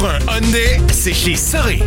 Pour un Hyundai, c'est chez Soré.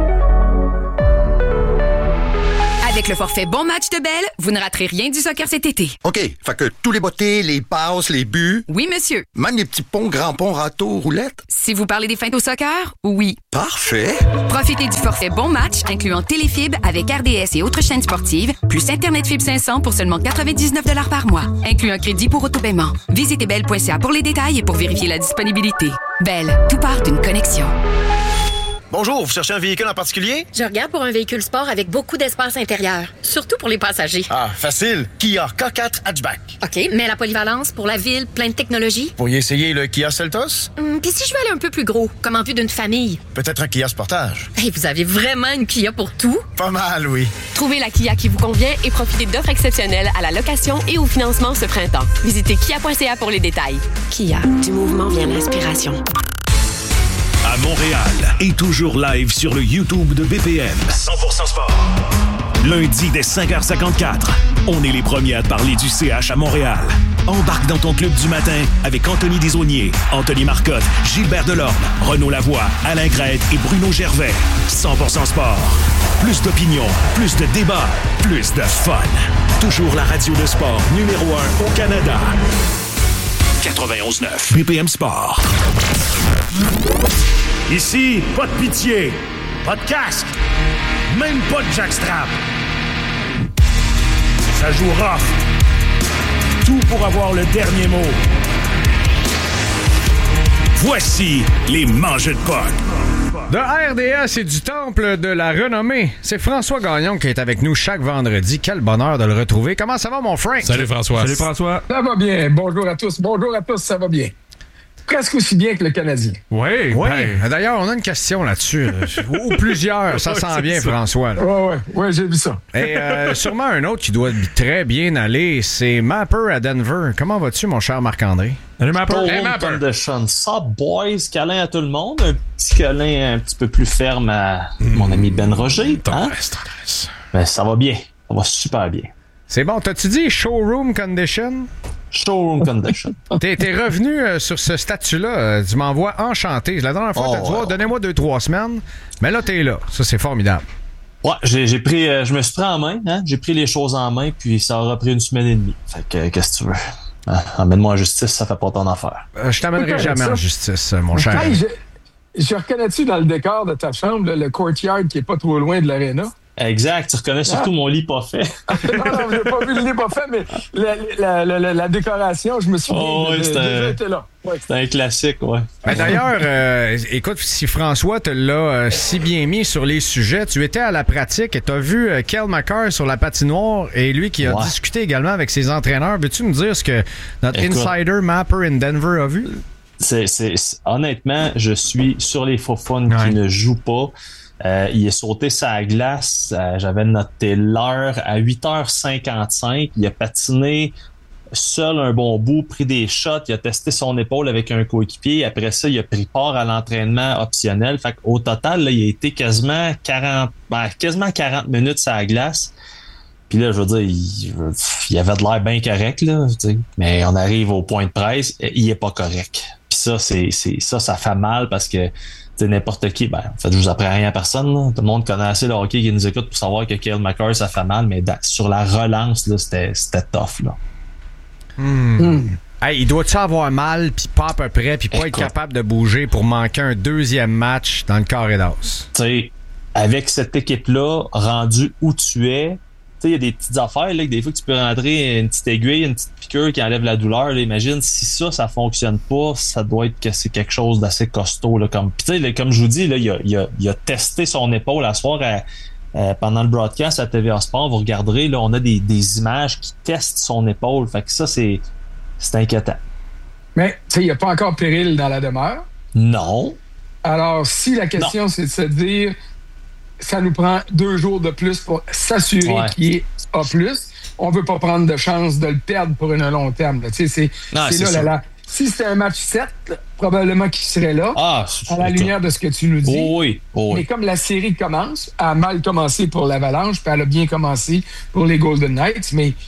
Avec le forfait Bon Match de Bell, vous ne raterez rien du soccer cet été. OK, fait que tous les bottées, les passes, les buts... Oui, monsieur. Même les petits ponts, grands ponts, râteaux, roulettes... Si vous parlez des feintes au soccer, oui. Parfait! Profitez du forfait Bon Match, incluant téléfibre avec RDS et autres chaînes sportives, plus Internet Fibre 500 pour seulement 99 $ par mois, inclut un crédit pour autopaiement. Visitez bell.ca pour les détails et pour vérifier la disponibilité. Bell, tout part d'une connexion. Bonjour, vous cherchez un véhicule en particulier? Je regarde pour un véhicule sport avec beaucoup d'espace intérieur, surtout pour les passagers. Ah, facile. Kia K4 Hatchback. OK, mais la polyvalence pour la ville, plein de technologies. Vous pourriez essayer le Kia Seltos? Puis si je veux aller un peu plus gros, comme en vue d'une famille? Peut-être un Kia Sportage. Hey, vous avez vraiment une Kia pour tout? Pas mal, oui. Trouvez la Kia qui vous convient et profitez d'offres exceptionnelles à la location et au financement ce printemps. Visitez kia.ca pour les détails. Kia, du mouvement vient l'inspiration. À Montréal et toujours live sur le YouTube de BPM. 100% sport. Lundi dès 5h54, on est les premiers à parler du CH à Montréal. Embarque dans ton club du matin avec Anthony Desaulniers, Anthony Marcotte, Gilbert Delorme, Renaud Lavoie, Alain Grette et Bruno Gervais. 100% sport. Plus d'opinion, plus de débats, plus de fun. Toujours la radio de sport numéro 1 au Canada. 91.9 BPM Sport. Ici, pas de pitié, pas de casque, même pas de jackstrap. Ça joue rough. Tout pour avoir le dernier mot. Voici les mangeux de POC. De RDS et du Temple de la Renommée, c'est François Gagnon qui est avec nous chaque vendredi. Quel bonheur de le retrouver. Comment ça va, mon Frank? Salut, François. Salut, François. Ça va bien. Bonjour à tous. Bonjour à tous, ça va bien. Presque aussi bien que le Canadien. Oui. D'ailleurs, on a une question là-dessus. Ou plusieurs. Ça sent bien, François. Oui, j'ai vu ça. Et sûrement un autre qui doit très bien aller, c'est Mapper à Denver. Comment vas-tu, mon cher Marc-André? Salut, Mapper. Hey, Mapper. Condition. Ça, boys, câlin à tout le monde. Un petit câlin un petit peu plus ferme à mon ami Ben Roger. Tendresse. Mais ça va bien. Ça va super bien. C'est bon. T'as-tu dit showroom condition? Showroom condition. T'es revenu sur ce statut-là. Tu m'envoies enchanté. La dernière fois, t'as dit, donnez-moi 2-3 semaines. Mais là, t'es là. Ça, c'est formidable. Ouais, j'ai pris, je me suis pris en main. J'ai pris les choses en main, puis ça aura pris 1 semaine et demie. Fait que, qu'est-ce que tu veux? Emmène-moi en justice, ça fait pas ton affaire. Je t'amènerai jamais en justice, mon cher. Hey, je reconnais-tu dans le décor de ta chambre le courtyard qui est pas trop loin de l'aréna? Exact, tu reconnais surtout mon lit pas fait. non, j'ai pas vu le lit pas fait, mais la décoration, je me souviens. Déjà été là. Ouais. C'est un classique, ouais. Mais d'ailleurs, écoute, si François te l'a si bien mis sur les sujets, tu étais à la pratique et tu as vu Kel McCarr sur la patinoire et lui qui a discuté également avec ses entraîneurs. Veux-tu nous dire ce que notre insider Mapper in Denver a vu? Honnêtement, je suis sur les faux fun qui ne jouent pas. Il est sauté sa glace, j'avais noté l'heure à 8h55. Il a patiné seul un bon bout, pris des shots, il a testé son épaule avec un coéquipier. Après ça, il a pris part à l'entraînement optionnel. Fait qu'au total, là, il a été quasiment 40 minutes sur la glace. Puis là, je veux dire, il avait de l'air bien correct, là, mais on arrive au point de presse, il est pas correct. Puis ça, ça fait mal parce que n'importe qui, en fait, je vous apprends rien à personne. Là. Tout le monde connaît assez le hockey qui nous écoute pour savoir que Kel McCarr, ça fait mal, mais sur la relance, là, c'était tough. Là. Hey, il doit-tu avoir mal, puis pas à peu près, puis pas être capable de bouger pour manquer un deuxième match dans le carré d'as? Tu sais, avec cette équipe-là, rendu où tu es, il y a des petites affaires, là, que des fois que tu peux rentrer une petite aiguille, une petite piqûre qui enlève la douleur. Là, imagine, si ça fonctionne pas, ça doit être que c'est quelque chose d'assez costaud. Là, comme je vous dis, là, il a testé son épaule à soir pendant le broadcast à TVA Sport. Vous regarderez, là, on a des images qui testent son épaule. Fait que ça, c'est inquiétant. Mais il n'y a pas encore péril dans la demeure. Non. Alors, si la question, c'est de se dire... Ça nous prend 2 jours de plus pour s'assurer qu'il est A+. On veut pas prendre de chance de le perdre pour un long terme. C'est là. Si c'était un match 7, probablement qu'il serait là, à la lumière de ce que tu nous dis. Oui. Mais comme la série commence, elle a mal commencé pour l'Avalanche, puis elle a bien commencé pour les Golden Knights, mais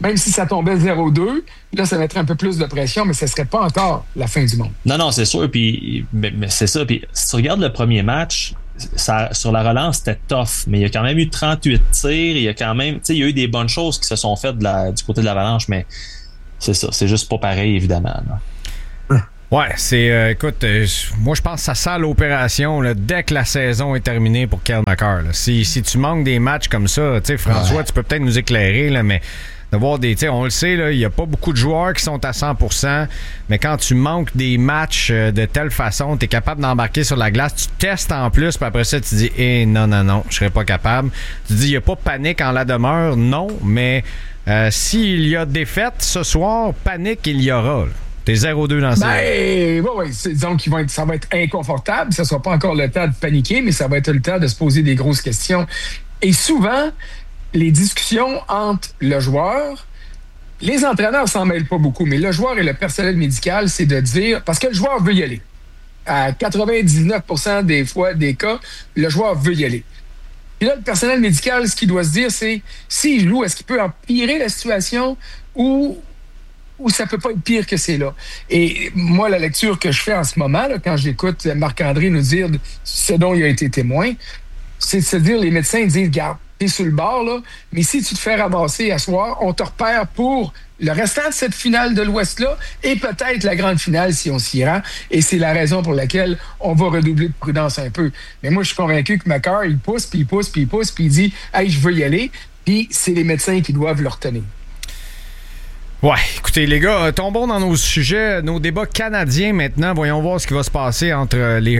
même si ça tombait 0-2, là, ça mettrait un peu plus de pression, mais ce ne serait pas encore la fin du monde. Non, c'est sûr. Puis, mais c'est ça. Puis, si tu regardes le premier match, sur la relance, c'était tough. Mais il y a quand même eu 38 tirs. Il y a quand même, il y a eu des bonnes choses qui se sont faites du côté de l'Avalanche, mais c'est ça. C'est juste pas pareil, évidemment. Là. Ouais, écoute, moi je pense que ça sent l'opération là, dès que la saison est terminée pour Cale Makar. Si tu manques des matchs comme ça, tu sais, François, tu peux peut-être nous éclairer, là, mais de voir on le sait, il n'y a pas beaucoup de joueurs qui sont à 100%, mais quand tu manques des matchs de telle façon, tu es capable d'embarquer sur la glace, tu testes en plus, puis après ça, tu dis non, je serais pas capable. Tu dis, il n'y a pas de panique en la demeure, non, mais s'il y a défaite ce soir, panique il y aura, là. T'es 0-2 dans ça. Disons ça va être inconfortable. Ça ne sera pas encore le temps de paniquer, mais ça va être le temps de se poser des grosses questions. Et souvent, les discussions entre le joueur, les entraîneurs s'en mêlent pas beaucoup, mais le joueur et le personnel médical, c'est de dire, parce que le joueur veut y aller. À 99% des cas, le joueur veut y aller. Puis là, le personnel médical, ce qu'il doit se dire, c'est, s'il joue, est-ce qu'il peut empirer la situation ou ça peut pas être pire que c'est là. Et moi, la lecture que je fais en ce moment, là, quand j'écoute Marc-André nous dire ce dont il a été témoin, c'est de se dire, les médecins disent, garde, t'es sur le bord, là, mais si tu te fais ramasser à soir, on te repère pour le restant de cette finale de l'Ouest-là et peut-être la grande finale si on s'y rend. Et c'est la raison pour laquelle on va redoubler de prudence un peu. Mais moi, je suis convaincu que Makar, il pousse, puis il dit, hey, je veux y aller, puis c'est les médecins qui doivent le retenir. Ouais, écoutez les gars, tombons dans nos sujets, nos débats canadiens maintenant. Voyons voir ce qui va se passer entre les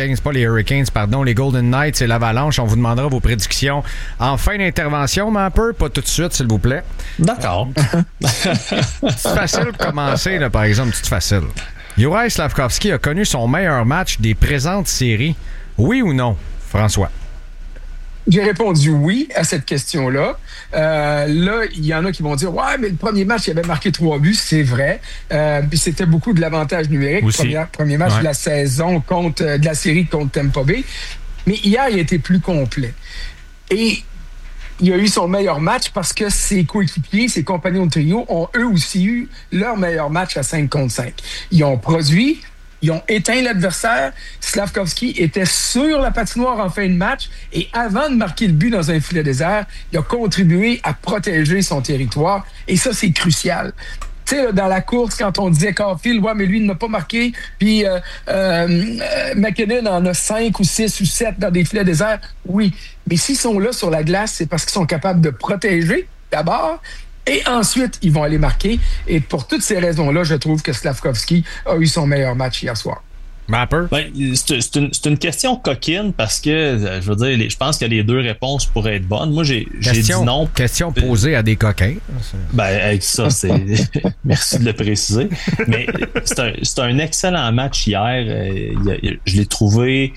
les Golden Knights et l'Avalanche. On vous demandera vos prédictions en fin d'intervention, mais un peu, pas tout de suite, s'il vous plaît. D'accord. C'est facile de commencer, là, par exemple, c'est facile. Juraj Slafkovský a connu son meilleur match des présentes séries. Oui ou non, François? J'ai répondu oui à cette question-là. Là, il y en a qui vont dire « Ouais, mais le premier match, il avait marqué 3 buts. » C'est vrai. Puis c'était beaucoup de l'avantage numérique. Premier match de la saison de la série contre Tampa Bay. Mais hier, il a été plus complet. Et il a eu son meilleur match parce que ses coéquipiers, ses compagnons de trio ont eux aussi eu leur meilleur match à 5 contre 5. Ils ont produit. Ils ont éteint l'adversaire. Slafkovský était sur la patinoire en fin de match et avant de marquer le but dans un filet désert, il a contribué à protéger son territoire. Et ça, c'est crucial. Tu sais, dans la course, quand on disait Caulfield, ouais, mais lui, il n'a pas marqué, puis McKinnon en a 5 ou 6 ou 7 dans des filets déserts. Oui, mais s'ils sont là sur la glace, c'est parce qu'ils sont capables de protéger, d'abord, et ensuite, ils vont aller marquer. Et pour toutes ces raisons-là, je trouve que Slafkovský a eu son meilleur match hier soir. Mapper? Ben, c'est une question coquine parce que, je veux dire, je pense que les deux réponses pourraient être bonnes. Moi, j'ai dit non. Question posée à des coquins. Ben, avec ça, c'est... Merci de le préciser. Mais c'est un excellent match hier. Je l'ai trouvé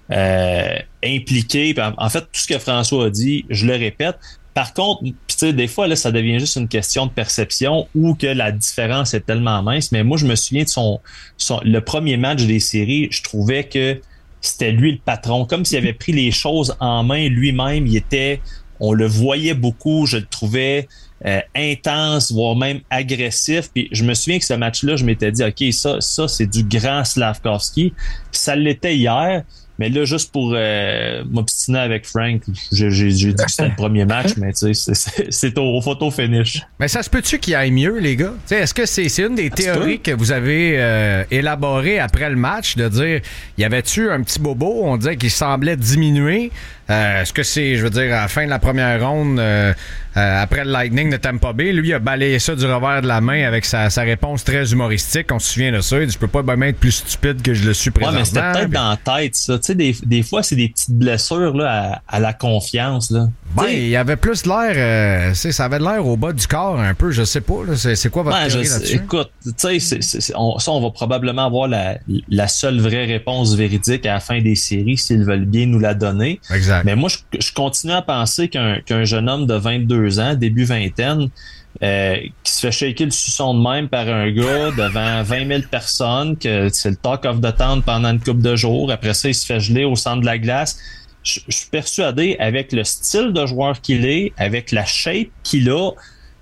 impliqué. En fait, tout ce que François a dit, je le répète. Par contre, tu sais, des fois, là, ça devient juste une question de perception ou que la différence est tellement mince. Mais moi, je me souviens de le premier match des séries, je trouvais que c'était lui le patron. Comme s'il avait pris les choses en main lui-même. On le voyait beaucoup, je le trouvais intense, voire même agressif. Puis je me souviens que ce match-là, je m'étais dit, OK, ça c'est du grand Slafkovský. Ça l'était hier. Mais là, juste pour m'obstiner avec Frank, j'ai dit que c'était le premier match, mais tu sais, c'est au photo finish. Mais ça se peut-tu qu'il aille mieux, les gars? T'sais, est-ce que c'est une des théories que vous avez élaborées après le match, de dire, y avait-tu un petit bobo? On disait qu'il semblait diminuer. Est-ce que c'est, je veux dire, à la fin de la première ronde, après le Lightning de Tampa Bay, lui a balayé ça du revers de la main avec sa réponse très humoristique. On se souvient de ça. Il dit, je peux pas même être plus stupide que je le suis présentement. Ouais, mais c'était peut-être dans la tête, ça. Tu sais, des fois, c'est des petites blessures là, à la confiance. Là. Ben, il y avait plus l'air... ça avait l'air au bas du corps un peu. Je sais pas. Là, c'est quoi votre théorie là-dessus? Écoute, tu sais, on va probablement avoir la seule vraie réponse véridique à la fin des séries s'ils veulent bien nous la donner. Exact. Mais moi, je continue à penser qu'un jeune homme de 22 ans, début vingtaine, qui se fait shaker le suçon de même par un gars devant 20 000 personnes, que c'est le talk of the town pendant une couple de jours. Après ça, il se fait geler au centre de la glace. Je suis persuadé, avec le style de joueur qu'il est, avec la shape qu'il a,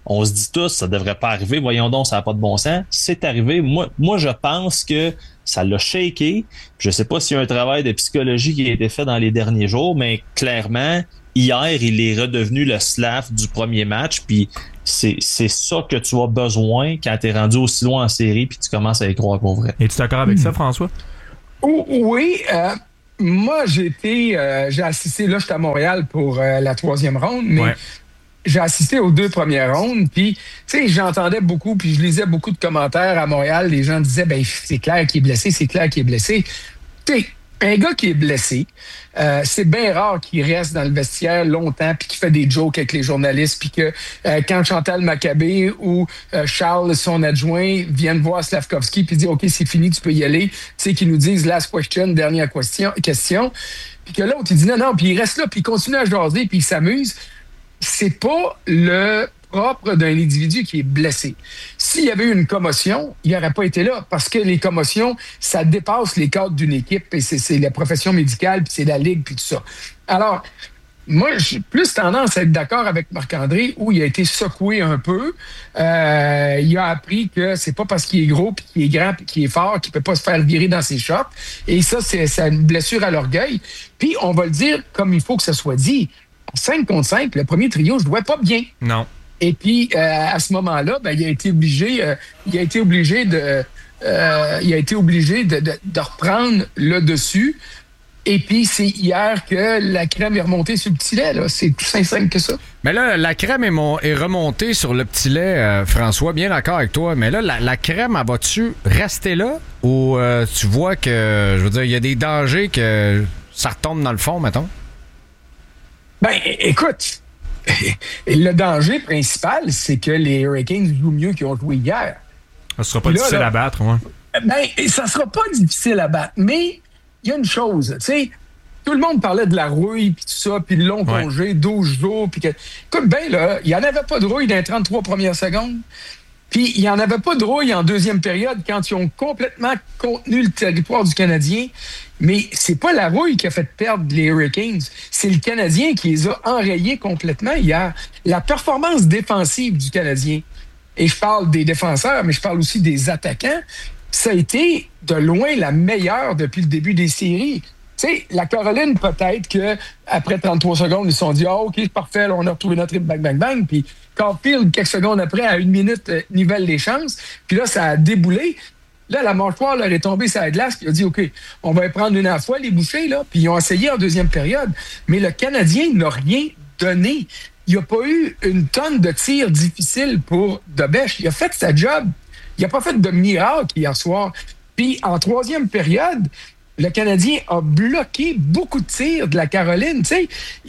On se dit tous, ça devrait pas arriver. Voyons donc, ça n'a pas de bon sens. C'est arrivé. Moi, je pense que ça l'a shaké. Je sais pas s'il y a un travail de psychologie qui a été fait dans les derniers jours, mais clairement, hier, il est redevenu le Slav du premier match. Puis c'est ça que tu as besoin quand tu es rendu aussi loin en série puis tu commences à y croire pour vrai. Es-tu d'accord avec ça, François? Oui. Moi, j'ai assisté, là, j'étais à Montréal pour la 3e ronde, mais j'ai assisté aux 2 premières rondes, puis, tu sais, j'entendais beaucoup, puis je lisais beaucoup de commentaires à Montréal. Les gens disaient, c'est clair qu'il est blessé, c'est clair qu'il est blessé. Tu sais, un gars qui est blessé, c'est bien rare qu'il reste dans le vestiaire longtemps puis qu'il fait des jokes avec les journalistes puis que quand Chantal Maccabé ou Charles, son adjoint, viennent voir Slavkovski puis disent « OK, c'est fini, tu peux y aller », tu sais, qu'ils nous disent « last question, dernière question », puis que l'autre, il dit « non, puis il reste là, puis il continue à jaser, puis il s'amuse ». C'est pas le propre d'un individu qui est blessé. S'il y avait eu une commotion, il n'aurait pas été là parce que les commotions, ça dépasse les cadres d'une équipe et c'est la profession médicale, puis c'est la ligue, puis tout ça. Alors, moi, j'ai plus tendance à être d'accord avec Marc-André où il a été secoué un peu. Il a appris que c'est pas parce qu'il est gros, puis qu'il est grand, puis qu'il est fort, qu'il peut pas se faire virer dans ses shots. Et ça, c'est une blessure à l'orgueil. Puis, on va le dire comme il faut que ça soit dit. 5 contre 5, le premier trio, je jouais pas bien. Non. Et puis, à ce moment-là, il a été obligé de reprendre le dessus. Et puis, c'est hier que la crème est remontée sur le petit lait. Là. C'est tout simple que ça. Mais là, la crème est remontée sur le petit lait, François. Bien d'accord avec toi. Mais là, la crème, elle va-tu rester là? Ou tu vois que, je veux dire, il y a des dangers que ça retombe dans le fond, mettons? Écoute, le danger principal, c'est que les Hurricanes jouent mieux qu'ils ont joué hier. Ça sera pas difficile à battre, ouais. Ça sera pas difficile à battre, mais il y a une chose, tu sais, tout le monde parlait de la rouille, puis tout ça, puis le long congé, 12 jours, puis que... Écoute, là, il n'y en avait pas de rouille dans les 33 premières secondes, puis il n'y en avait pas de rouille en deuxième période quand ils ont complètement contenu le territoire du Canadien. Mais c'est pas la rouille qui a fait perdre les Hurricanes. C'est le Canadien qui les a enrayés complètement hier. La performance défensive du Canadien, et je parle des défenseurs, mais je parle aussi des attaquants, ça a été de loin la meilleure depuis le début des séries. Tu sais, la Caroline, peut-être qu'après 33 secondes, ils se sont dit « Ah, OK, c'est parfait, là, on a retrouvé notre rythme, bang, bang, bang. » Puis Caulfield, quelques secondes après, à 1 minute, nivelle les chances. Puis là, ça a déboulé. Là, la mâchoire leur est tombée sur la glace, puis il a dit, OK, on va y prendre une à la fois, les bouchées, là. Puis ils ont essayé en deuxième période. Mais le Canadien n'a rien donné. Il n'y a pas eu une tonne de tirs difficiles pour Dobech. Il a fait sa job. Il n'a pas fait de miracle hier soir. Puis en troisième période, le Canadien a bloqué beaucoup de tirs de la Caroline. Tu sais,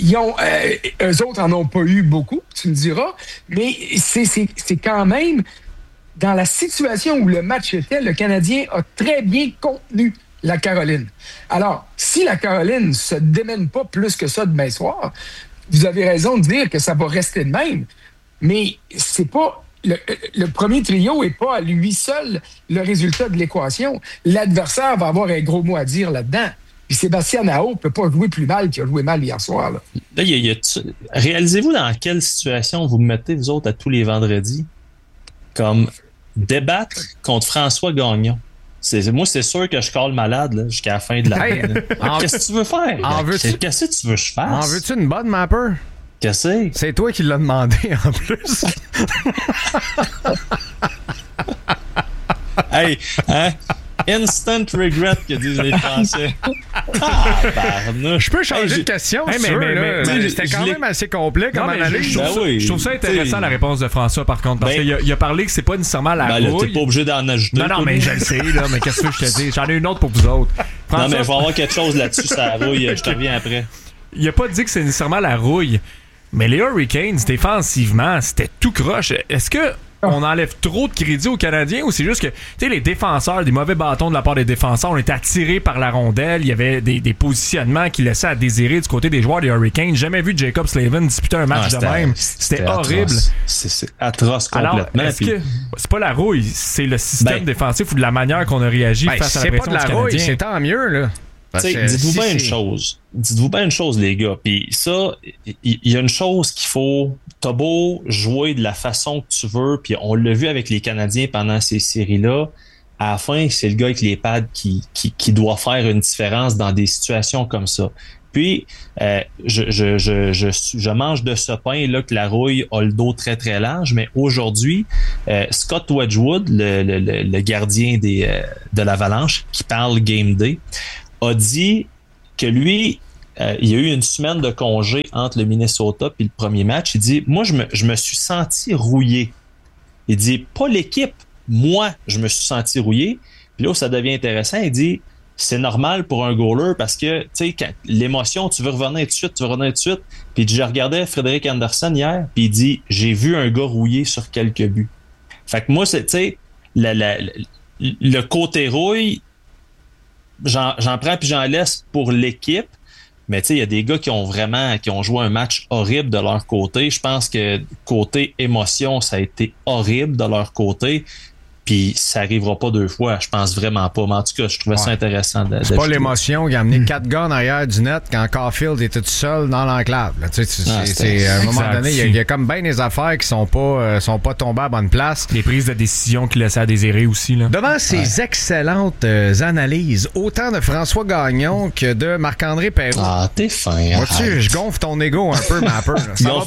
eux autres n'en ont pas eu beaucoup, tu me diras. Mais c'est quand même... Dans la situation où le match était, le Canadien a très bien contenu la Caroline. Alors, si la Caroline ne se démène pas plus que ça demain soir, vous avez raison de dire que ça va rester de même. Mais c'est pas le premier trio n'est pas à lui seul le résultat de l'équation. L'adversaire va avoir un gros mot à dire là-dedans. Puis Sébastien Aho ne peut pas jouer plus mal qu'il a joué mal hier soir. Là. Réalisez-vous dans quelle situation vous mettez, vous autres, à tous les vendredis? Comme débattre contre François Gagnon. Moi, c'est sûr que je colle malade là, jusqu'à la fin de l'année. Qu'est-ce que tu veux faire? Qu'est-ce que tu veux que je fasse? En veux-tu une bonne mapper? Qu'est-ce que c'est? C'est toi qui l'as demandé en plus. Hey, hein? Instant regret que disent les Français. Je peux changer de question, mais c'était quand même assez complet comme analyse. Je trouve ça intéressant la réponse de François par contre, parce qu'il a parlé que c'est pas nécessairement la rouille. T'es pas obligé d'en ajouter. Non, mais je le sais, là, mais qu'est-ce que je te dis? J'en ai une autre pour vous autres. François, non, mais il va y avoir quelque chose là-dessus, ça rouille, je te reviens après. Il a pas dit que c'est nécessairement la rouille, mais les Hurricanes, défensivement, c'était tout croche. Est-ce que on enlève trop de crédit aux Canadiens ou c'est juste que les défenseurs, des mauvais bâtons de la part des défenseurs, ont été attirés par la rondelle, il y avait des positionnements qui laissaient à désirer du côté des joueurs des Hurricanes. Jamais vu Jacob Slavin disputer un match de même. C'était horrible. C'est atroce complètement. Alors, est-ce que c'est pas la rouille, c'est le système défensif ou de la manière qu'on a réagi face à la pression du Canadien? C'est tant mieux, là. Dites-vous bien une chose. Dites-vous bien une chose, les gars. Puis ça, il y a une chose qu'il faut... T'as beau jouer de la façon que tu veux, puis on l'a vu avec les Canadiens pendant ces séries-là, à la fin, c'est le gars avec les pads qui doit faire une différence dans des situations comme ça. Puis, je mange de ce pain là que la rouille a le dos très, très large, mais aujourd'hui, Scott Wedgwood, le gardien de l'Avalanche, qui parle Game Day, a dit que lui, il y a eu une semaine de congé entre le Minnesota et le premier match. Il dit, moi, je me suis senti rouillé. Il dit, pas l'équipe, moi, je me suis senti rouillé. Puis là où ça devient intéressant, il dit, c'est normal pour un goaler parce que, tu sais, l'émotion, tu veux revenir tout de suite. Puis je regardais Frédéric Anderson hier, puis il dit, j'ai vu un gars rouillé sur quelques buts. Fait que moi, c'est, tu sais, le côté rouille, j'en prends puis j'en laisse pour l'équipe. Mais tu sais, il y a des gars qui ont joué un match horrible de leur côté. Je pense que côté émotion, ça a été horrible de leur côté. Puis ça arrivera pas 2 fois, je pense vraiment pas. Mais en tout cas, je trouvais ça intéressant. C'est pas l'émotion qui a amené 4 gars en arrière du net quand Caulfield était tout seul dans l'enclave. Tu sais, à un moment donné, il y a comme bien des affaires qui sont pas tombées à bonne place. Les prises de décision qui laissaient à désirer aussi. Là. Devant ces excellentes analyses, autant de François Gagnon que de Marc-André Perrault. Ah, t'es fin. Vois-tu, je gonfle ton ego un peu, ma peur.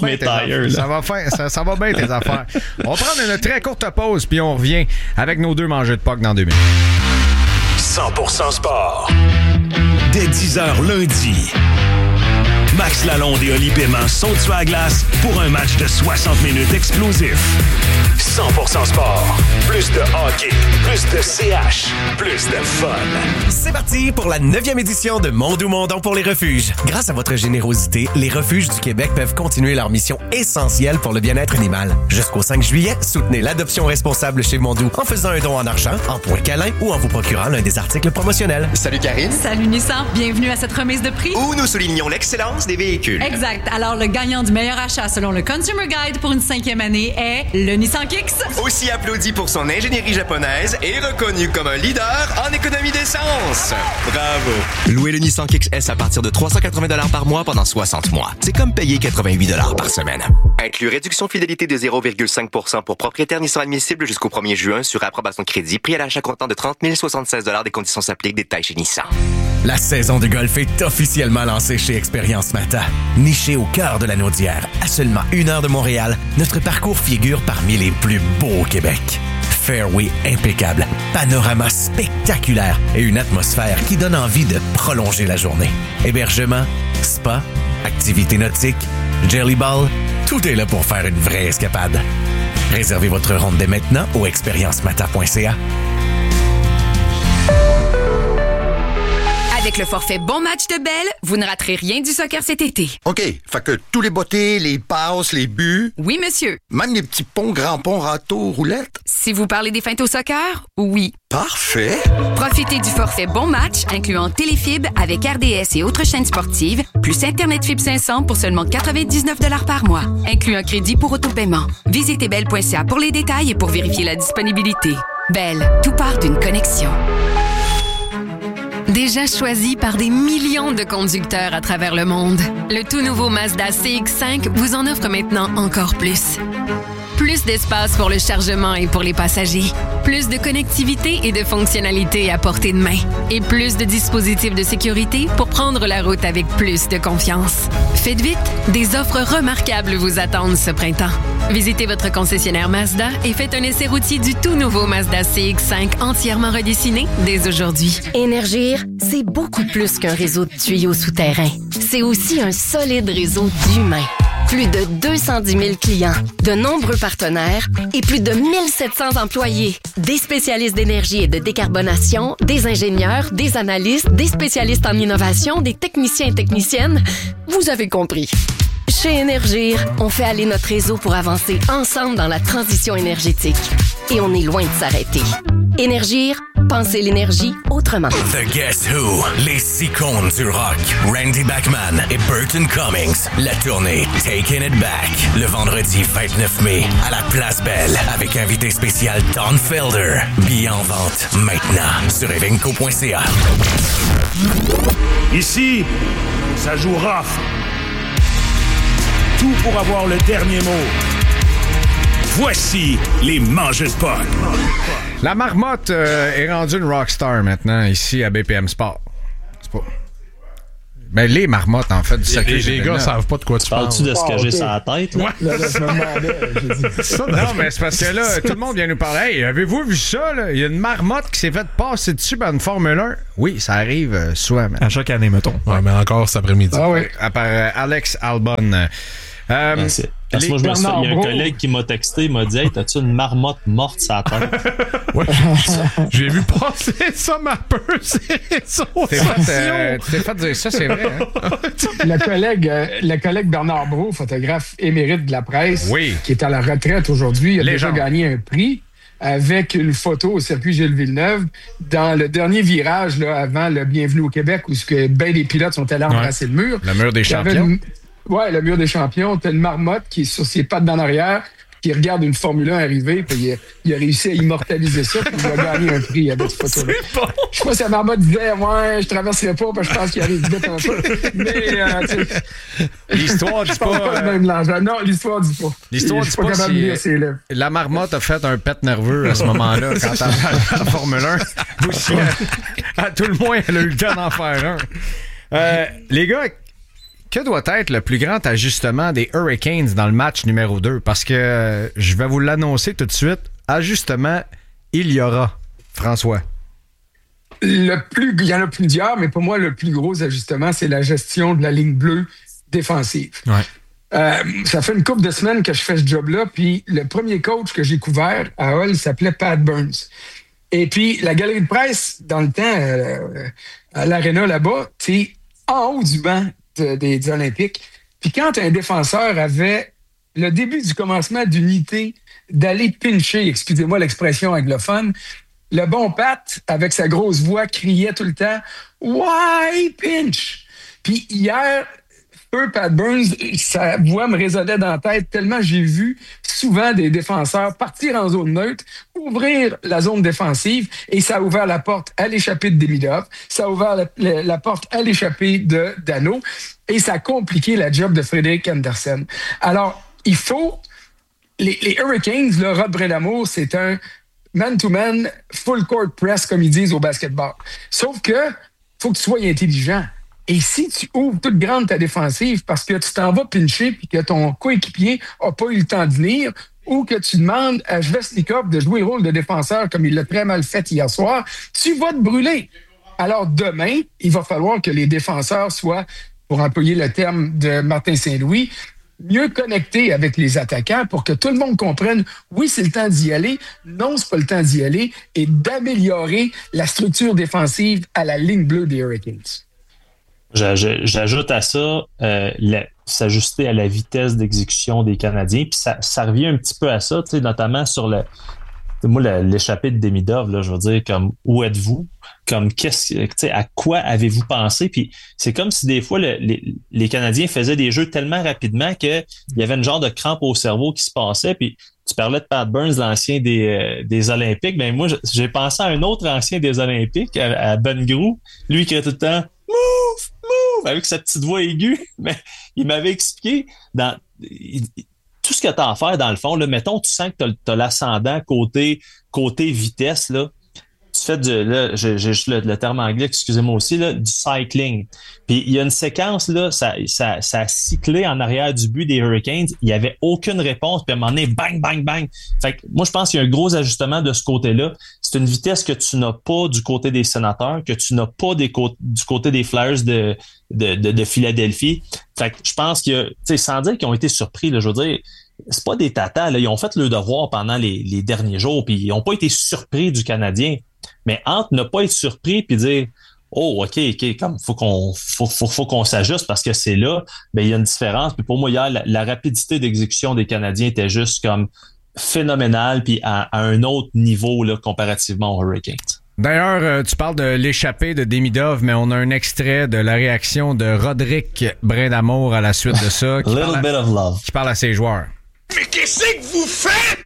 Ça va bien tes affaires. On va prendre une très courte pause, puis on revient avec nos 2 mangeux de POC dans 2 minutes. 100% sport. Dès 10h lundi, Max Lalonde et Oli Paiement sont sur la glace pour un match de 60 minutes explosif. 100% sport. Plus de hockey, plus de CH, plus de fun. C'est parti pour la 9e édition de Mondou Mondon pour les refuges. Grâce à votre générosité, les refuges du Québec peuvent continuer leur mission essentielle pour le bien-être animal. Jusqu'au 5 juillet, soutenez l'adoption responsable chez Mondou en faisant un don en argent, en points câlins ou en vous procurant l'un des articles promotionnels. Salut Karine. Salut Nissan. Bienvenue à cette remise de prix. Où nous soulignons l'excellence des véhicules. Exact. Alors, le gagnant du meilleur achat selon le Consumer Guide pour une 5e année est le Nissan Kicks. Aussi applaudi pour son ingénierie japonaise et reconnu comme un leader en économie d'essence. Bravo. Louez le Nissan Kicks S à partir de 380 $ par mois pendant 60 mois. C'est comme payer 88 $ par semaine. Inclus réduction fidélité de 0,5% pour propriétaires Nissan admissible jusqu'au 1er juin sur approbation de crédit. Prix à l'achat comptant de 30 076 $. Des conditions s'appliquent. Détails chez Nissan. La saison de golf est officiellement lancée chez Expérience Mata. Niché au cœur de la Naudière, à seulement 1 heure de Montréal, notre parcours figure parmi les plus beaux au Québec. Fairway impeccable, panorama spectaculaire et une atmosphère qui donne envie de prolonger la journée. Hébergement, spa, activités nautiques, jelly ball, tout est là pour faire une vraie escapade. Réservez votre ronde dès maintenant au expériencemata.ca. Avec le forfait Bon Match de Bell, vous ne raterez rien du soccer cet été. OK, fait que tous les bottés, les passes, les buts... Oui, monsieur. Même les petits ponts, grands ponts, râteaux, roulettes... Si vous parlez des feintes au soccer, oui. Parfait. Profitez du forfait Bon Match, incluant Téléfibre avec RDS et autres chaînes sportives, plus Internet Fibre 500 pour seulement 99 $ par mois. Inclut un crédit pour autopaiement. Visitez bell.ca pour les détails et pour vérifier la disponibilité. Bell, tout part d'une connexion. Déjà choisi par des millions de conducteurs à travers le monde, le tout nouveau Mazda CX-5 vous en offre maintenant encore plus. Plus d'espace pour le chargement et pour les passagers. Plus de connectivité et de fonctionnalités à portée de main. Et plus de dispositifs de sécurité pour prendre la route avec plus de confiance. Faites vite, des offres remarquables vous attendent ce printemps. Visitez votre concessionnaire Mazda et faites un essai routier du tout nouveau Mazda CX-5 entièrement redessiné dès aujourd'hui. Énergir, c'est beaucoup plus qu'un réseau de tuyaux souterrains. C'est aussi un solide réseau d'humains. Plus de 210 000 clients, de nombreux partenaires et plus de 1700 employés. Des spécialistes d'énergie et de décarbonation, des ingénieurs, des analystes, des spécialistes en innovation, des techniciens et techniciennes. Vous avez compris. Chez Énergir, on fait aller notre réseau pour avancer ensemble dans la transition énergétique. Et on est loin de s'arrêter. Énergir, pensez l'énergie autrement. The Guess Who, les icônes du rock, Randy Bachman et Burton Cummings. La tournée Taking It Back, le vendredi 29 mai, à la Place Belle, avec invité spécial Don Felder. Billets en vente maintenant sur evenco.ca. Ici, ça joue rough. Tout pour avoir le dernier mot. Voici les mangeurs de potes. La marmotte est rendue une rockstar maintenant ici à BPM Sport. C'est pas... Ben, les marmottes, en fait, du sacré. Les gars savent pas de quoi tu parles. Parles-tu de ce que j'ai sur la tête? Là? Non, mais c'est parce que là, tout le monde vient nous parler. Hey, avez-vous vu ça? Là? Il y a une marmotte qui s'est faite passer dessus par une Formule 1. Oui, ça arrive souvent. À chaque année, mettons. Ouais, mais encore cet après-midi. Ah oui. Par Alex Albon. Parce que moi, il y a un collègue qui m'a texté, il m'a dit « Hey, t'as-tu une marmotte morte sur la tête? » Ouais, j'ai vu passer ça, ma peur, c'est ça. T'es fait dire ça, c'est vrai. Hein? Le collègue Bernard Brault, photographe émérite de la presse, qui est à la retraite aujourd'hui, a déjà gagné un prix avec une photo au circuit Gilles Villeneuve dans le dernier virage là, avant le Bienvenue au Québec où ben des pilotes sont allés embrasser le mur. Le mur des champions. Ouais, le mur des champions. T'as une marmotte qui est sur ses pattes d'en arrière, qui regarde une Formule 1 arriver, puis il a réussi à immortaliser ça, puis il a gagné un prix avec cette photo-là. Je sais pas si la marmotte disait « Ouais, je traverserai pas, parce que je pense qu'il arrive vite un peu. » Mais, l'histoire dit pas... Non, l'histoire dit pas. L'histoire dit pas si la marmotte a fait un pet nerveux à ce moment-là, quand elle a la Formule 1. Ou si, à tout le moins, elle a eu le temps d'en faire un. Les gars... Que doit être le plus grand ajustement des Hurricanes dans le match numéro 2? Parce que je vais vous l'annoncer tout de suite. Ajustement, il y aura. François. Il y en a plusieurs, mais pour moi, le plus gros ajustement, c'est la gestion de la ligne bleue défensive. Ouais. Ça fait une couple de semaines que je fais ce job-là, puis le premier coach que j'ai couvert à Hull s'appelait Pat Burns. Et puis, la galerie de presse, dans le temps, à l'aréna là-bas, c'est en haut du banc des Olympiques. Puis quand un défenseur avait le début du commencement d'unité d'aller pincher, excusez-moi l'expression anglophone, le bon Pat, avec sa grosse voix, criait tout le temps « Why pinch? » Puis hier, Pat Burns, sa voix me résonnait dans la tête tellement j'ai vu souvent des défenseurs partir en zone neutre, ouvrir la zone défensive, et ça a ouvert la porte à l'échappée de Demidov, ça a ouvert la porte à l'échappée de Dano, et ça a compliqué la job de Frédéric Andersen. Alors, il faut... Les Hurricanes, là, Rod Brindamour, c'est un man-to-man, full court press, comme ils disent au basketball. Sauf que faut que tu sois intelligent. Et si tu ouvres toute grande ta défensive parce que tu t'en vas pincher puis que ton coéquipier n'a pas eu le temps de venir, ou que tu demandes à Svechnikov de jouer le rôle de défenseur comme il l'a très mal fait hier soir, tu vas te brûler. Alors demain, il va falloir que les défenseurs soient, pour employer le terme de Martin Saint-Louis, mieux connectés avec les attaquants pour que tout le monde comprenne, oui, c'est le temps d'y aller, non, c'est pas le temps d'y aller, et d'améliorer la structure défensive à la ligne bleue des Hurricanes. J'ajoute à ça s'ajuster à la vitesse d'exécution des Canadiens. Puis ça revient un petit peu à ça, notamment sur l'échappée de Demidov, là, je veux dire, comme où êtes-vous? Comme à quoi avez-vous pensé? Puis c'est comme si des fois les Canadiens faisaient des jeux tellement rapidement qu'il y avait une genre de crampe au cerveau qui se passait. Puis tu parlais de Pat Burns, l'ancien des Olympiques. Ben moi, j'ai pensé à un autre ancien des Olympiques, à Ben Grou, lui qui était tout le temps move, move, avec sa petite voix aiguë. Mais il m'avait expliqué tout ce que tu as à faire dans le fond. Là, mettons, tu sens que tu as l'ascendant côté vitesse, là. Tu fais j'ai juste le terme anglais, excusez-moi aussi, là, du cycling. Puis il y a une séquence, là, ça a cyclé en arrière du but des Hurricanes. Il n'y avait aucune réponse. Puis à un moment donné, bang, bang, bang. Fait que moi, je pense qu'il y a un gros ajustement de ce côté-là. C'est une vitesse que tu n'as pas du côté des Sénateurs, que tu n'as pas du côté des Flyers de Philadelphie. Fait que je pense que, tu sais, sans dire qu'ils ont été surpris, là, je veux dire, c'est pas des tatas, là. Ils ont fait le devoir pendant les derniers jours, puis ils n'ont pas été surpris du Canadien. Mais entre ne pas être surpris puis dire oh, OK, comme faut qu'on s'ajuste parce que c'est là, ben il y a une différence. Puis pour moi, hier, la rapidité d'exécution des Canadiens était juste comme phénoménale, puis à un autre niveau là, comparativement aux Hurricanes. D'ailleurs, tu parles de l'échappée de Demidov, mais on a un extrait de la réaction de Roderick Brindamour à la suite de ça. Little bit of love. Qui parle à ses joueurs. Mais qu'est-ce que vous faites?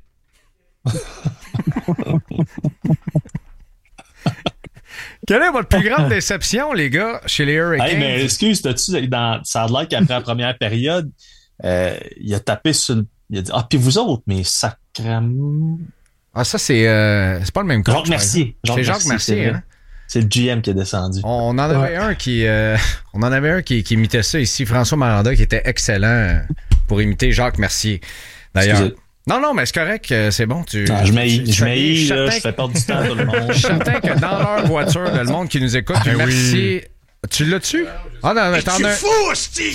Quelle est votre plus grande déception, les gars, chez les Hurricanes? Hey, mais excuse, ça a l'air qu'après la première période, il a tapé sur il a dit, puis vous autres, mais sacrément. Ah, ça, c'est pas le même coach. Jacques Mercier. C'est Jacques Mercier, hein? C'est le GM qui est descendu. On en avait un qui imitait ça ici, François Maranda, qui était excellent pour imiter Jacques Mercier. D'ailleurs. Excusez. Non, mais c'est correct, c'est bon. Je m'haïs, je fais perdre du temps à tout le monde. Je suis certain que dans leur voiture, le monde qui nous écoute, merci. Oui. Tu l'as-tu? Ah non, mais t'en as. fou, hostie!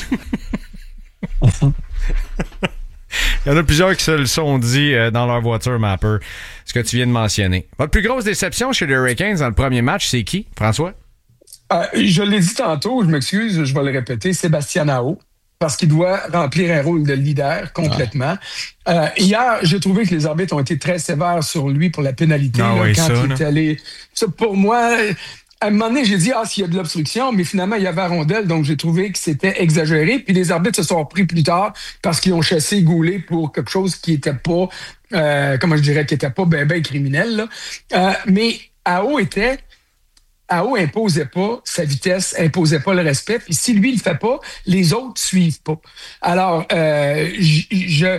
Il y en a plusieurs qui se le sont dit dans leur voiture, Mapper, ce que tu viens de mentionner. Votre plus grosse déception chez les Hurricanes dans le premier match, c'est qui, François? Je l'ai dit tantôt, je m'excuse, je vais le répéter, Sébastien Aho, parce qu'il doit remplir un rôle de leader complètement. Hier, j'ai trouvé que les arbitres ont été très sévères sur lui pour la pénalité quand il est allé. Ça, pour moi, à un moment donné, j'ai dit, s'il y a de l'obstruction, mais finalement, il y avait la rondelle, donc j'ai trouvé que c'était exagéré. Puis les arbitres se sont repris plus tard parce qu'ils ont chassé Goulet pour quelque chose qui était pas, qui était pas ben criminel, là. Mais Aho imposait pas sa vitesse, imposait pas le respect. Puis si lui, il le fait pas, les autres suivent pas. Alors, je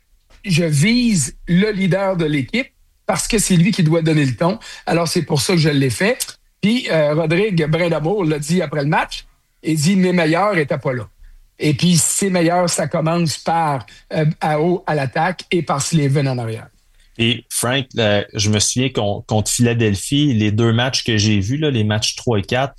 vise le leader de l'équipe parce que c'est lui qui doit donner le ton. Alors, c'est pour ça que je l'ai fait. Puis, Rodrigue Brindamour l'a dit après le match. Il dit, mes meilleurs n'étaient pas là. Et puis, ses meilleurs, ça commence par Aho à l'attaque et par Slavin en arrière. Et Frank, je me souviens contre Philadelphie, les deux matchs que j'ai vus, là, les matchs 3 et 4,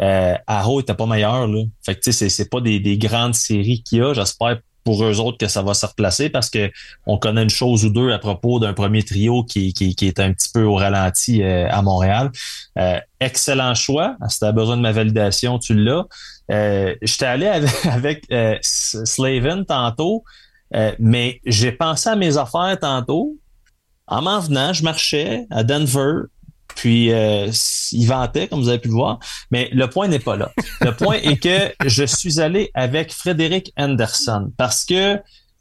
Aho était pas meilleur. Là. Fait que c'est pas des grandes séries qu'il y a. J'espère pour eux autres que ça va se replacer parce que on connaît une chose ou deux à propos d'un premier trio qui est un petit peu au ralenti à Montréal. Excellent choix. Si tu as besoin de ma validation, tu l'as. J'étais allé avec Slavin tantôt, mais j'ai pensé à mes affaires tantôt. En m'en venant, je marchais à Denver, puis il ventait, comme vous avez pu le voir, mais le point n'est pas là. Le point est que je suis allé avec Frédéric Anderson parce que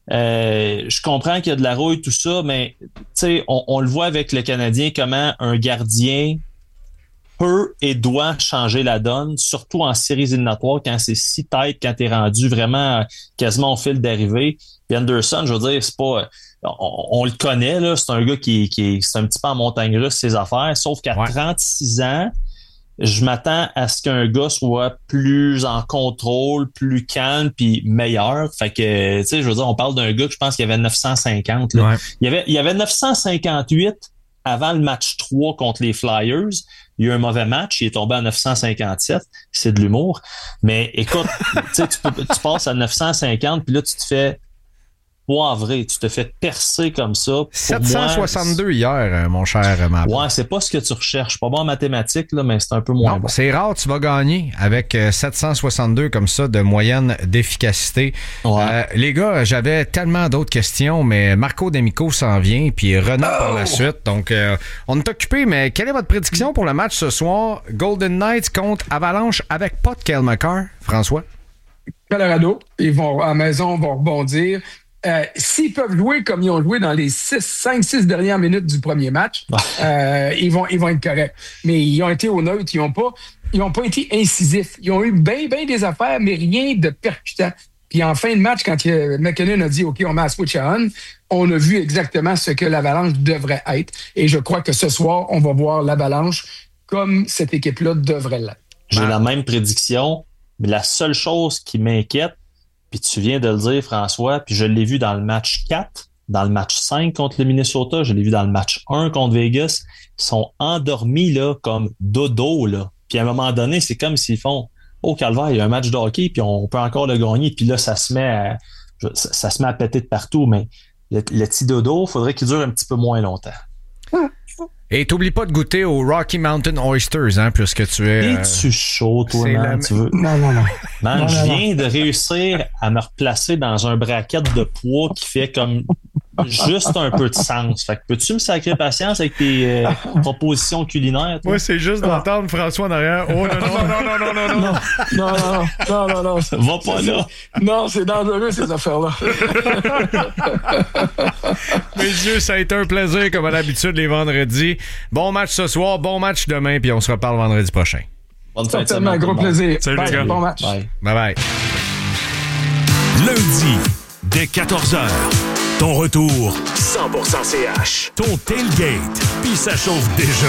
je comprends qu'il y a de la rouille, tout ça, mais tu sais, on le voit avec le Canadien, comment un gardien peut et doit changer la donne, surtout en séries éliminatoires, quand c'est si tight, quand t'es rendu vraiment quasiment au fil d'arrivée. Puis Anderson, je veux dire, c'est pas... On le connaît, là, c'est un gars qui c'est un petit peu en montagne russe, ses affaires, sauf qu'à 36 ans, je m'attends à ce qu'un gars soit plus en contrôle, plus calme, puis meilleur. Fait que, tu sais, je veux dire, on parle d'un gars que je pense qu'il y avait 950. Là. Ouais. Il y avait 958 avant le match 3 contre les Flyers. Il y a eu un mauvais match, il est tombé à 957. C'est de l'humour. Mais écoute, tu sais, tu passes à 950, puis là, tu te fais poivré, tu te fais percer comme ça. 762 hier, mon cher Matt. Ouais, c'est pas ce que tu recherches. Pas bon en mathématiques, là, mais c'est un peu moins bon. C'est rare, tu vas gagner avec 762 comme ça de moyenne d'efficacité. Ouais. Les gars, j'avais tellement d'autres questions, mais Marco D'Amico s'en vient, puis Renaud par la suite. Donc, on est occupé, mais quelle est votre prédiction pour le match ce soir? Golden Knights contre Avalanche avec pas de Cale Makar, François? Colorado, ils vont à la maison, vont rebondir. S'ils peuvent jouer comme ils ont joué dans les 5-6 dernières minutes du premier match, ils vont être corrects. Mais ils ont été au neutre, ils n'ont pas été incisifs. Ils ont eu bien des affaires, mais rien de percutant. Puis en fin de match, quand McKinnon a dit « OK, on met la switch on », on a vu exactement ce que l'Avalanche devrait être. Et je crois que ce soir, on va voir l'Avalanche comme cette équipe-là devrait l'être. J'ai la même prédiction, mais la seule chose qui m'inquiète, puis tu viens de le dire, François, puis je l'ai vu dans le match 4, dans le match 5 contre le Minnesota, je l'ai vu dans le match 1 contre Vegas, ils sont endormis là comme dodo, là. Puis à un moment donné, c'est comme s'ils font « Oh, calvaire, il y a un match de hockey, puis on peut encore le gagner. » Puis là, ça se met à péter de partout, mais le petit dodo, il faudrait qu'il dure un petit peu moins longtemps. Et t'oublies pas de goûter aux Rocky Mountain Oysters, hein, puisque tu es... Es-tu chaud, toi, man? Tu veux... Non. Man, je viens de réussir à me replacer dans un bracket de poids qui fait comme juste un peu de sens. Fait que peux-tu me sacrer patience avec tes propositions culinaires? Moi, c'est juste d'entendre François en arrière. Oh non. Va pas là. Non, c'est dangereux, ces affaires-là. Messieurs, ça a été un plaisir, comme à l'habitude, les vendredis. Bon match ce soir, bon match demain, puis on se reparle vendredi prochain. Bonne fin de Certainement, semaine. gros plaisir. Salut, les gars. Bon match. Bye. Lundi, dès 14h, ton retour, 100% CH. ton tailgate, puis ça chauffe déjà.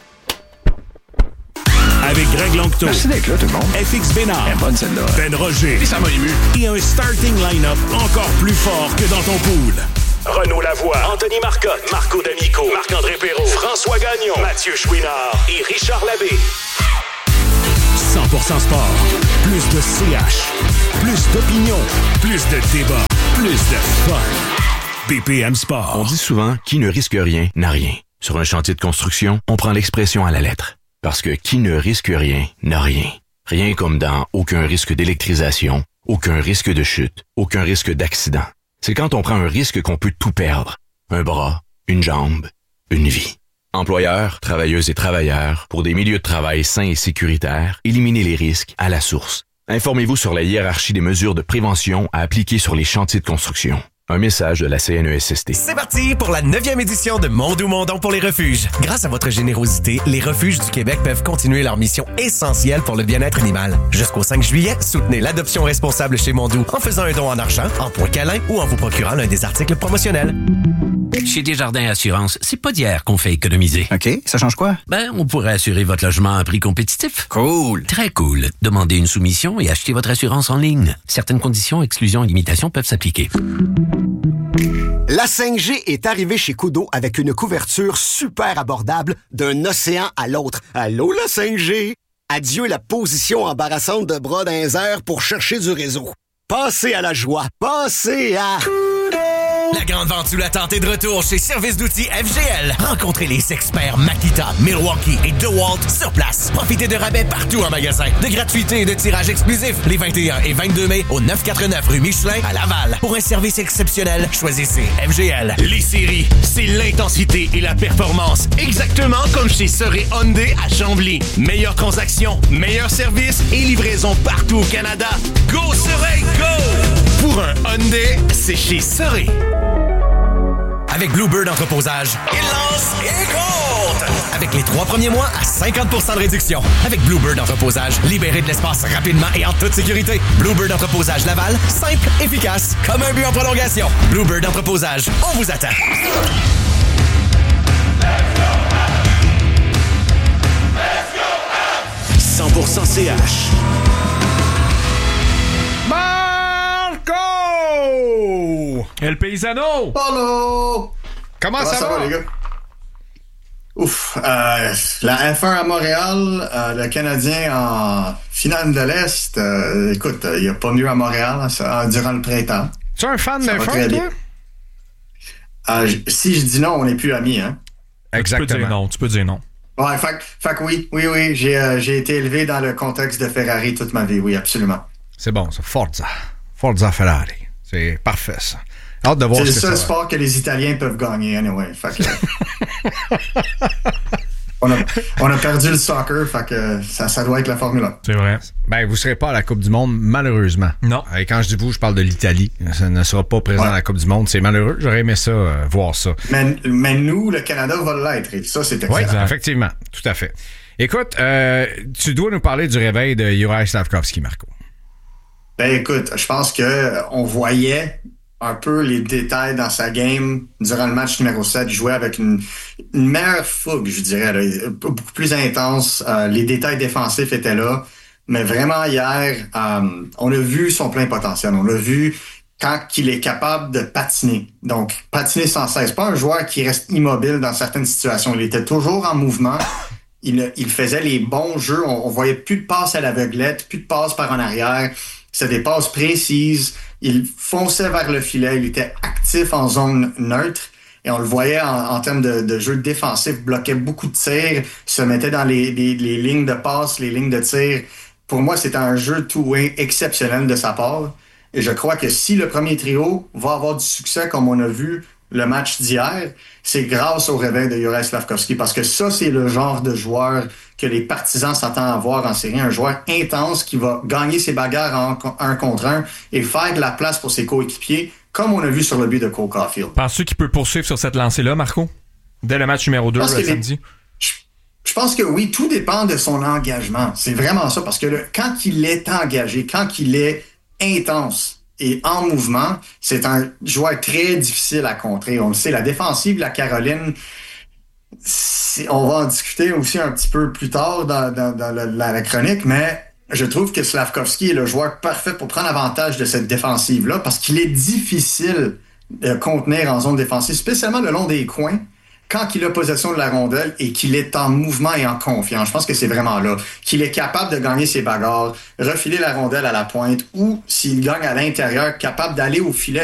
Avec Greg Longto, Merci d'être là, tout le monde. FX Bénard, Bonne celle-là. Ben Roger, Et ça m'a ému. et un starting line-up encore plus fort que dans ton pool. Renaud Lavoie, Anthony Marcotte, Marco D'Amico, Marc-André Perrault, François Gagnon, Mathieu Chouinard et Richard Labbé. 100% sport, plus de CH, plus d'opinion, plus de débat, plus de fun. BPM Sport. On dit souvent « qui ne risque rien n'a rien ». Sur un chantier de construction, on prend l'expression à la lettre. Parce que qui ne risque rien n'a rien. Rien comme dans aucun risque d'électrisation, aucun risque de chute, aucun risque d'accident. C'est quand on prend un risque qu'on peut tout perdre. Un bras, une jambe, une vie. Employeurs, travailleuses et travailleurs, pour des milieux de travail sains et sécuritaires, éliminez les risques à la source. Informez-vous sur la hiérarchie des mesures de prévention à appliquer sur les chantiers de construction. Un message de la CNESST. C'est parti pour la 9e édition de Mondou Mondon pour les refuges. Grâce à votre générosité, les refuges du Québec peuvent continuer leur mission essentielle pour le bien-être animal. Jusqu'au 5 juillet, soutenez l'adoption responsable chez Mondou en faisant un don en argent, en points câlins ou en vous procurant l'un des articles promotionnels. Chez Desjardins Assurance, c'est pas d'hier qu'on fait économiser. OK, ça change quoi? Ben, on pourrait assurer votre logement à un prix compétitif. Cool. Très cool. Demandez une soumission et achetez votre assurance en ligne. Certaines conditions, exclusions et limitations peuvent s'appliquer. La 5G est arrivée chez Koodo avec une couverture super abordable d'un océan à l'autre. Allô, la 5G? Adieu la position embarrassante de bras dans les airs pour chercher du réseau. Passez à la joie. Passez à... La grande vente sous la tente est de retour chez Service d'outils FGL. Rencontrez les experts Makita, Milwaukee et DeWalt sur place. Profitez de rabais partout en magasin, de gratuités et de tirages exclusifs les 21 et 22 mai au 949 rue Michelin à Laval. Pour un service exceptionnel, choisissez FGL. Les séries, c'est l'intensité et la performance. Exactement comme chez Soré Hyundai à Chambly. Meilleure transaction, meilleur service et livraison partout au Canada. Go Soré, go! Pour un Hyundai, c'est chez Soré. Avec Bluebird Entreposage, il lance et compte! Avec les 3 premiers mois à 50% de réduction. Avec Bluebird Entreposage, libérez de l'espace rapidement et en toute sécurité. Bluebird Entreposage Laval, simple, efficace, comme un but en prolongation. Bluebird Entreposage, on vous attend. 100% CH. Marco! El Paisano! Hello! Comment ça va? les gars? Ouf. La F1 à Montréal, le Canadien en finale de l'Est. Écoute, il n'y a pas mieux à Montréal durant le printemps. Tu es un fan de F1, toi? Si je dis non, on n'est plus amis, hein? Exactement. Tu peux dire non. Ouais, fait que oui. J'ai été élevé dans le contexte de Ferrari toute ma vie, oui, absolument. C'est bon, ça. Forza Ferrari. C'est parfait, ça. Hâte de voir c'est le ce que seul ça sport que les Italiens peuvent gagner, anyway. Fait que, on a perdu le soccer, fait que ça doit être la Formule 1. C'est vrai. Ben, vous ne serez pas à la Coupe du Monde, malheureusement. Non. Et quand je dis vous, je parle de l'Italie. Ça ne sera pas présent à la Coupe du Monde. C'est malheureux. J'aurais aimé ça, voir ça. Mais nous, le Canada va l'être. Et ça, c'est excellent. Oui, effectivement. Tout à fait. Écoute, tu dois nous parler du réveil de Juraj Slafkovský, Marco. Ben, écoute, je pense que on voyait un peu les détails dans sa game durant le match numéro 7. Il jouait avec une meilleure fougue, je dirais, là, beaucoup plus intense. Les détails défensifs étaient là. Mais vraiment, hier, on a vu son plein potentiel. On l'a vu quand il est capable de patiner. Donc, patiner sans cesse. Pas un joueur qui reste immobile dans certaines situations. Il était toujours en mouvement. Il faisait les bons jeux. On voyait plus de passes à l'aveuglette, plus de passes par en arrière. C'était des passes précises. Il fonçait vers le filet. Il était actif en zone neutre. Et on le voyait en termes de jeu défensif, bloquait beaucoup de tirs, se mettait dans les lignes de passe, les lignes de tir. Pour moi, c'était un jeu two-way exceptionnel de sa part. Et je crois que si le premier trio va avoir du succès, comme on a vu le match d'hier, c'est grâce au réveil de Juraj Slafkovský, parce que ça, c'est le genre de joueur que les partisans s'attendent à voir en série, un joueur intense qui va gagner ses bagarres en 1 contre 1 et faire de la place pour ses coéquipiers, comme on a vu sur le but de Cole Caulfield. Penses-tu qu'il peut poursuivre sur cette lancée-là, Marco? Dès le match numéro 2 samedi? Je pense que oui, tout dépend de son engagement. C'est vraiment ça, parce que quand il est engagé, quand il est intense et en mouvement, c'est un joueur très difficile à contrer. On le sait, la défensive de la Caroline, on va en discuter aussi un petit peu plus tard dans la chronique, mais je trouve que Slafkovský est le joueur parfait pour prendre avantage de cette défensive-là, parce qu'il est difficile de contenir en zone défensive, spécialement le long des coins, quand il a possession de la rondelle et qu'il est en mouvement et en confiance. Je pense que c'est vraiment là qu'il est capable de gagner ses bagarres, refiler la rondelle à la pointe, ou s'il gagne à l'intérieur, capable d'aller au filet